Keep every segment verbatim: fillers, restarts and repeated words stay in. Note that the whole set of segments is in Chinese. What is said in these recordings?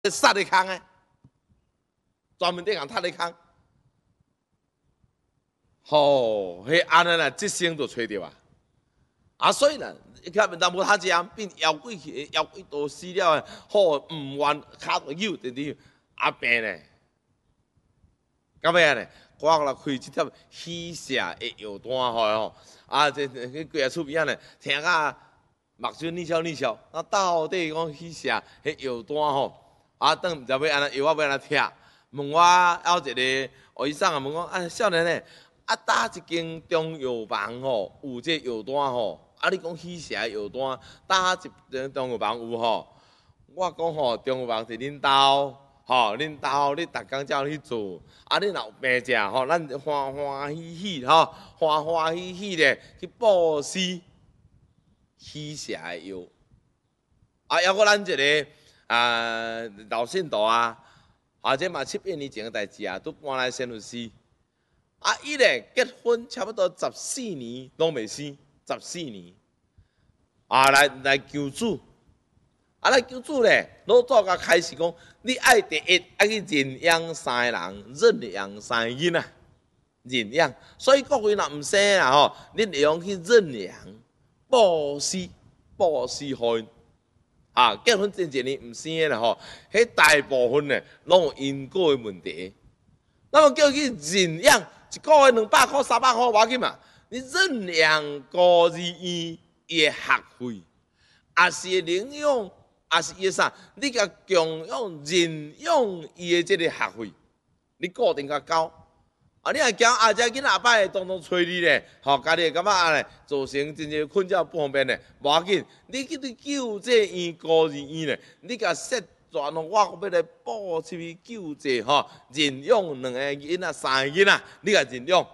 杀你空诶，专门伫人踢你空。吼，迄安尼啦，即生就吹着啊！啊，所以啦，较面当无他这变妖鬼去，妖鬼都死了诶，吼，毋愿骹着扭直直啊病咧，到尾啊咧，我来开即条喜社的药单吼，啊，这去几啊厝边仔咧，听甲目睭你笑你笑，啊，到底讲喜社迄药单吼，啊，等毋知要安怎药我要安怎拆，问我还有一个胡医生啊，问我啊，少年诶。啊，搭一间中药房吼，有这药单吼。啊，你讲喜社药单，搭一间中药房有吼。我讲吼，中药房是恁兜，吼，恁兜你逐工才有去做。啊，你若有病者吼，咱欢欢喜喜吼，欢欢喜喜咧去布施喜社的药。啊，还阁咱一个啊老信徒啊，啊，这嘛七八年前的代志啊，都搬来新竹市。啊，伊咧结婚差不多十四年拢未生，十四年，啊来来求主，啊来求主咧，老早甲开始讲，你爱第一爱去认养三个人，认养三个囡仔，认养。所以各位若毋生啦吼，你会用去认养，布施布施互因。啊，结婚前一年毋生诶啦吼，迄大部分咧拢有因果诶问题。那么叫去认养。一个月两百块、三百块，无要紧嘛。你认养孤儿院伊的学费，也是领养，也是伊啥？你甲共用认养伊的这个学费，你固定甲交。啊，你若惊啊，这囡仔阿摆当当催你咧，吼，家己会感觉啊咧，造成真正困扰不方便咧，无要紧。你去对救这院孤儿院咧，你甲设。全哦，我要来报出去救济吼，认养两个囡仔、三个囡仔，你甲认养，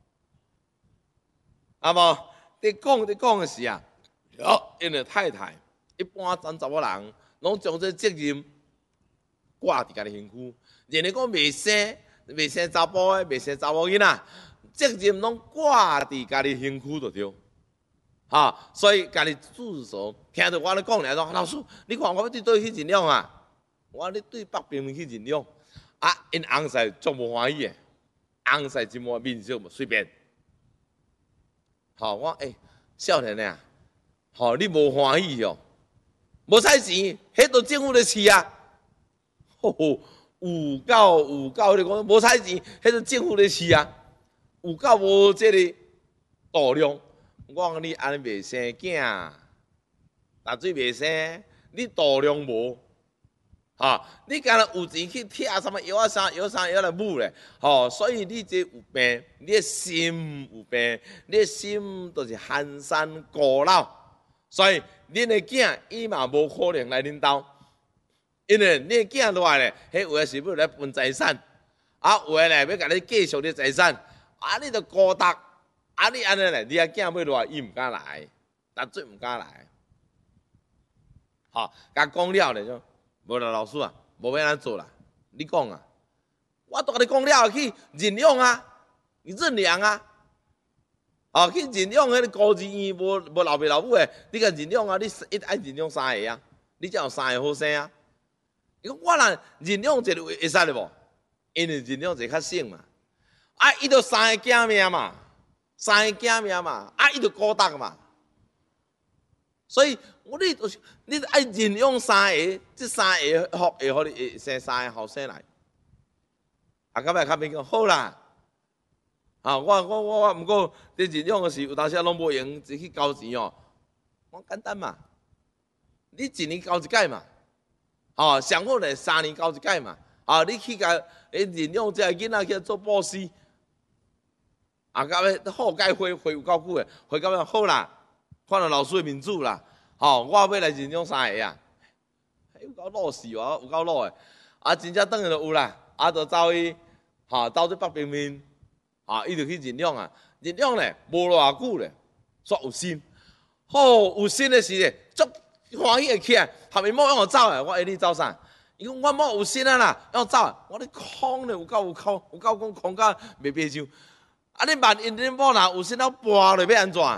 啊无？你讲你讲的是啊，哦，因为太太一般咱查某人拢将这责任挂伫家己身躯，人哋讲未生未生查甫的，未生查某囡仔，责任拢挂伫家己身躯就对。哈，所以家己自首，听到我咧讲咧，说老师，你看我要对倒去认养啊？我咧对北平去认养，啊，因翁婿足无欢喜诶，翁婿真无面色，随便。吼，我诶、欸，少年啊，吼，你无欢喜哦，无使钱，迄都政府咧饲啊。吼吼，有够有够，你讲无使钱，迄都政府咧饲啊。有够无这个度量，我讲你安尼未生囝，大水未生，你度量无。吼，你敢若有钱去贴什么药啊、啥药、啥药来补咧？吼，所以你这有病，你的心有病，你的心都是寒山孤老，所以恁的囝伊嘛无可能来恁兜，因为恁的囝落来咧，迄有诶是要来分财产，啊有诶咧要甲你继续你财产，啊你着孤独，啊你安尼咧，你啊囝要落来，伊毋敢来，逐做毋敢来，吼，甲讲了咧就。无啦，老师啊，无要安怎做啦？你讲啊，我都甲你讲了，去认养啊，认养啊，哦，去认养迄个孤儿院无无老爸老母诶，你甲认养啊，你一爱认养三个啊，你才有三个好生啊。伊讲我若认养一个会使咧无？因为认养一个较省嘛，啊，伊着三个囝命嘛，三个囝命嘛，啊，伊着孤独嘛。所以，我你就是你爱认养三个，这三个好会互你会生三个后生来。啊，到尾较面讲好啦，啊，我我我我，毋过你认养的时有当时拢无用，只去交钱哦。我简单嘛，你一年交一届嘛，哦，上好咧三年交一届嘛，啊，你去甲诶认养这个囡仔去做布施，啊，到尾好届会会有够久诶，会到尾好啦。看到老师的面子啦，吼、哦，我要来认养三个啊，有够老死哦，有够老诶，啊，真正等于就有啦，啊，就走去，吼、哦，走去北平面，啊，伊就去认养啊，认养咧无偌久咧，煞有心，好有心诶时咧，足欢喜会起来，后面某让我走诶，我下你走啥？伊讲我某有心啊啦，要走，我咧空咧有够有空，有够讲空甲袂白上，啊，你万一恁某若有心了跋落要安怎？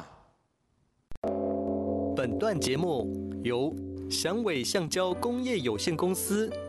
本段节目由祥伟橡胶工业有限公司